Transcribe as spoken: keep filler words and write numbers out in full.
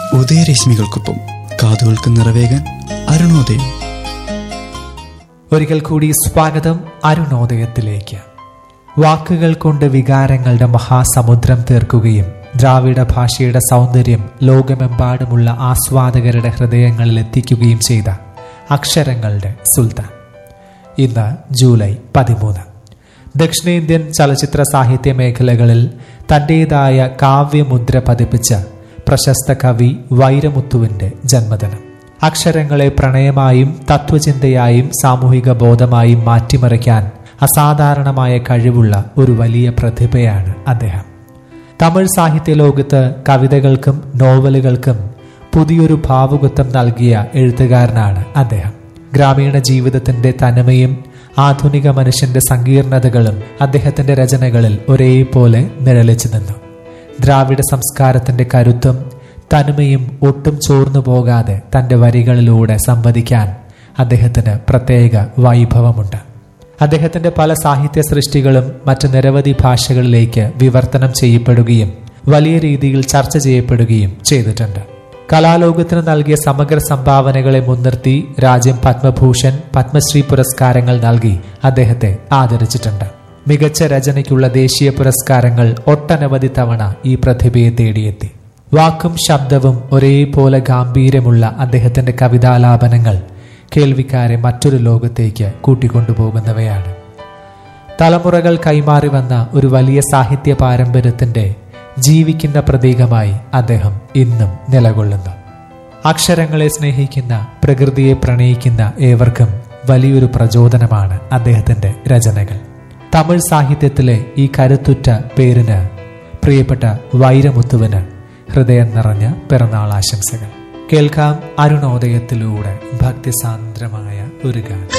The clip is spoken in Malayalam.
ഉദയരശ്മികൾക്കൊപ്പം കാതുകൾക്ക് നിറവേകാൻ അരുണോദയം. ഒരിക്കൽ കൂടി സ്വാഗതം അരുണോദയത്തിലേക്ക്. വാക്കുകൾ കൊണ്ട് വികാരങ്ങളുടെ മഹാസമുദ്രം തീർക്കുകയും ദ്രാവിഡ ഭാഷയുടെ സൗന്ദര്യം ലോകമെമ്പാടുമുള്ള ആസ്വാദകരുടെ ഹൃദയങ്ങളിൽ എത്തിക്കുകയും ചെയ്ത അക്ഷരങ്ങളുടെ സുൽത്താൻ. ഇന്ന് ജൂലൈ പതിമൂന്ന്. ദക്ഷിണേന്ത്യൻ ചലച്ചിത്ര സാഹിത്യ മേഖലകളിൽ തന്റേതായ കാവ്യമുദ്ര പതിപ്പിച്ച പ്രശസ്ത കവി വൈരമുത്തുവിന്റെ ജന്മദിനം. അക്ഷരങ്ങളെ പ്രണയമായും തത്വചിന്തയായും സാമൂഹിക ബോധമായും മാറ്റിമറിക്കാൻ അസാധാരണമായ കഴിവുള്ള ഒരു വലിയ പ്രതിഭയാണ് അദ്ദേഹം. തമിഴ് സാഹിത്യ ലോകത്ത് കവിതകൾക്കും നോവലുകൾക്കും പുതിയൊരു ഭാവുകത്വം നൽകിയ എഴുത്തുകാരനാണ് അദ്ദേഹം. ഗ്രാമീണ ജീവിതത്തിന്റെ തനിമയും ആധുനിക മനുഷ്യന്റെ സങ്കീർണതകളും അദ്ദേഹത്തിന്റെ രചനകളിൽ ഒരേപോലെ നിഴലിച്ചു നിന്നു. ദ്രാവിഡ സംസ്കാരത്തിന്റെ കരുത്തും തനിമയും ഒട്ടും ചോർന്നു പോകാതെ തന്റെ വരികളിലൂടെ സംവദിക്കാൻ അദ്ദേഹത്തിന് പ്രത്യേക വൈഭവമുണ്ട്. അദ്ദേഹത്തിന്റെ പല സാഹിത്യ സൃഷ്ടികളും മറ്റ് നിരവധി ഭാഷകളിലേക്ക് വിവർത്തനം ചെയ്യപ്പെടുകയും വലിയ രീതിയിൽ ചർച്ച ചെയ്യപ്പെടുകയും ചെയ്തിട്ടുണ്ട്. കലാലോകത്തിന് നൽകിയ സമഗ്ര സംഭാവനകളെ മുൻനിർത്തി രാജ്യം പത്മഭൂഷൺ, പത്മശ്രീ പുരസ്കാരങ്ങൾ നൽകി അദ്ദേഹത്തെ ആദരിച്ചിട്ടുണ്ട്. മികച്ച രചനയ്ക്കുള്ള ദേശീയ പുരസ്കാരങ്ങൾ ഒട്ടനവധി തവണ ഈ പ്രതിഭയെ തേടിയെത്തി. വാക്കും ശബ്ദവും ഒരേപോലെ ഗാംഭീര്യമുള്ള അദ്ദേഹത്തിന്റെ കവിതാലാപനങ്ങൾ കേൾവിക്കാരെ മറ്റൊരു ലോകത്തേക്ക് കൂട്ടിക്കൊണ്ടുപോകുന്നവയാണ്. തലമുറകൾ കൈമാറി വന്ന ഒരു വലിയ സാഹിത്യ പാരമ്പര്യത്തിന്റെ ജീവിക്കുന്ന പ്രതീകമായി അദ്ദേഹം ഇന്നും നിലകൊള്ളുന്നു. അക്ഷരങ്ങളെ സ്നേഹിക്കുന്ന, പ്രകൃതിയെ പ്രണയിക്കുന്ന ഏവർക്കും വലിയൊരു പ്രചോദനമാണ് അദ്ദേഹത്തിന്റെ രചനകൾ. തമിഴ് സാഹിത്യത്തിലെ ഈ കരുത്തുറ്റ പേരിന് പ്രിയപ്പെട്ട വൈരമുത്തുവിന് ഹൃദയം നിറഞ്ഞ പിറന്നാൾ ആശംസകൾ. കേൾക്കാം അരുണോദയത്തിലൂടെ ഭക്തിസാന്ദ്രമായ ഒരു ഗാനം.